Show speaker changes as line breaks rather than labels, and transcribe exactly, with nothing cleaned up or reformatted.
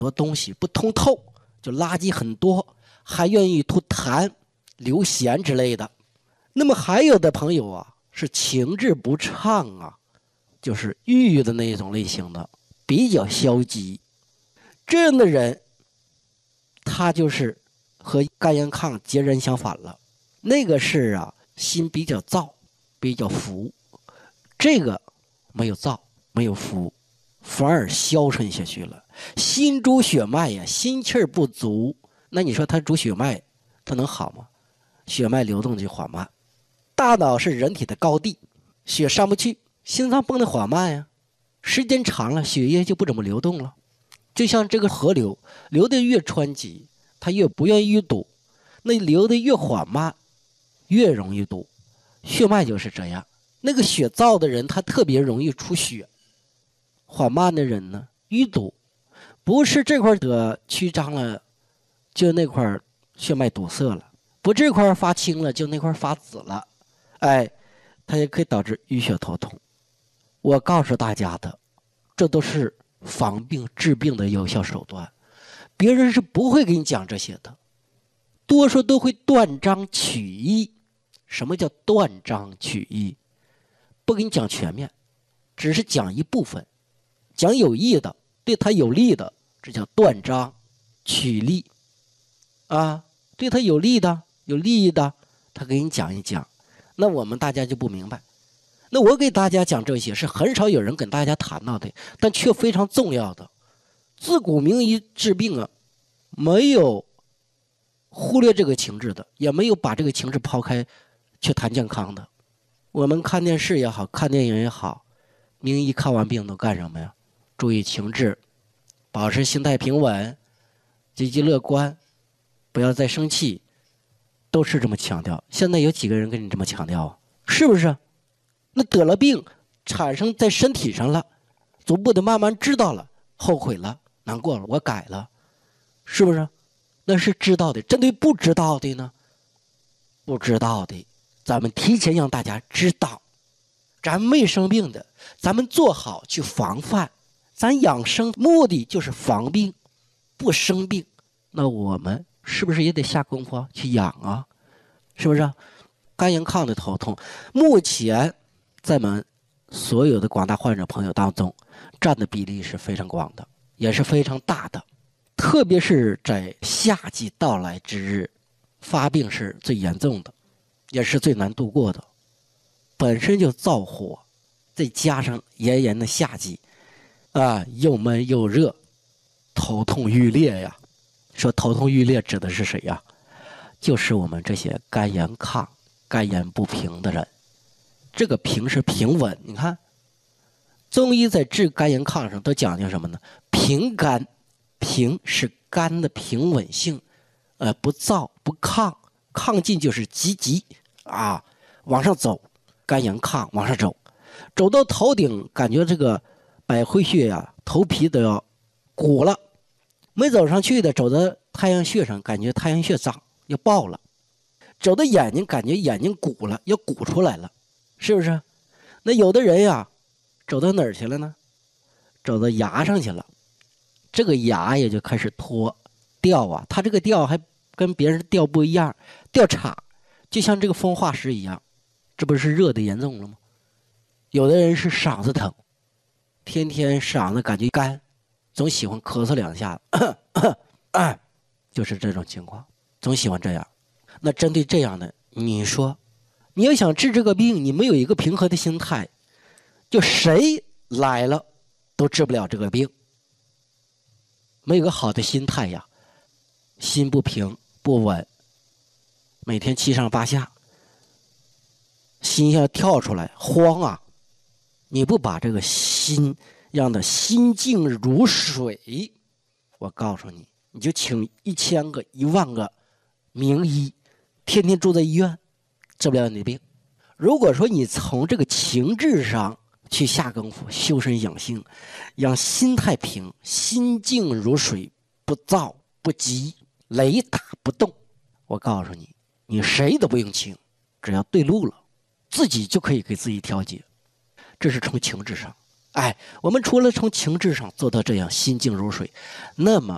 多东西不通透，就垃圾很多，还愿意吐痰、流涎之类的。那么还有的朋友啊，是情志不畅啊，就是抑郁的那种类型的，比较消极。这样的人，他就是和肝炎亢截然相反了。那个是啊，心比较躁，比较浮；这个没有躁，没有浮，反而消沉下去了。心主血脉呀，心气儿不足，那你说他主血脉，他能好吗？血脉流动就缓慢。大脑是人体的高地，血上不去，心脏蹦得缓慢呀，时间长了，血液就不怎么流动了。就像这个河流，流得越湍急，它越不愿意堵；那流得越缓慢，越容易堵。血脉就是这样，那个血燥的人，他特别容易出血；缓慢的人呢，淤堵。不是这块得曲张了，就那块血脉堵塞了；不这块发青了，就那块发紫了。哎，它也可以导致淤血头痛。我告诉大家的，这都是防病治病的有效手段，别人是不会给你讲这些的，多数都会断章取义。什么叫断章取义？不给你讲全面，只是讲一部分，讲有益的，对他有利的，这叫断章取利啊。对他有利的、有利益的，他给你讲一讲，那我们大家就不明白。那我给大家讲这些是很少有人跟大家谈到的，但却非常重要的。自古名医治病啊，没有忽略这个情志的，也没有把这个情志抛开去谈健康的。我们看电视也好，看电影也好，名医看完病都干什么呀？注意情志，保持心态平稳，积极乐观，不要再生气，都是这么强调。现在有几个人跟你这么强调啊？是不是？那得了病产生在身体上了，逐步的慢慢知道了，后悔了，难过了，我改了，是不是？那是知道的。针对不知道的呢，不知道的咱们提前让大家知道，咱没生病的，咱们做好去防范。咱养生目的就是防病，不生病，那我们是不是也得下功夫去养啊？是不是？肝炎亢的头痛，目前在我们所有的广大患者朋友当中，占的比例是非常广的，也是非常大的。特别是在夏季到来之日，发病是最严重的，也是最难度过的。本身就燥火，再加上炎炎的夏季，啊，又闷又热，头痛欲裂呀。说头痛欲裂指的是谁呀？就是我们这些肝炎亢、肝炎不平的人。这个平是平稳，你看，中医在治肝炎亢上都讲究什么呢？平肝，平是肝的平稳性，呃，不燥不亢，亢进就是积极啊，往上走，肝炎亢往上走，走到头顶，感觉这个百会穴呀、啊，头皮都要鼓了；没走上去的，走到太阳穴上，感觉太阳穴胀要爆了；走到眼睛，感觉眼睛鼓了，要鼓出来了。是不是？那有的人呀，走到哪儿去了呢？走到牙上去了，这个牙也就开始脱掉啊。他这个掉还跟别人掉不一样，掉碴，就像这个风化石一样，这不是热的严重了吗？有的人是嗓子疼，天天嗓子感觉干，总喜欢咳嗽两下，咳咳咳就是这种情况，总喜欢这样。那针对这样的，你说？你要想治这个病，你没有一个平和的心态，就谁来了都治不了这个病。没有个好的心态呀，心不平不稳，每天七上八下，心要跳出来，慌啊！你不把这个心让它心静如水，我告诉你，你就请一千个、一万个名医，天天住在医院。治不了你的病。如果说你从这个情志上去下功夫，修身养性，让心态平，心静如水，不躁不急，雷打不动，我告诉你，你谁都不用请，只要对路了，自己就可以给自己调节。这是从情志上。哎，我们除了从情志上做到这样心静如水，那么